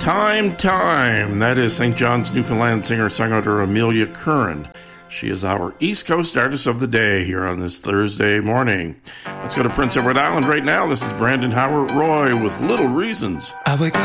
Time. That is St. John's, Newfoundland singer-songwriter Amelia Curran. She is our East Coast Artist of the Day here on this Thursday morning. Let's go to Prince Edward Island right now. This is Brandon Howard Roy with Little Reasons. I wake up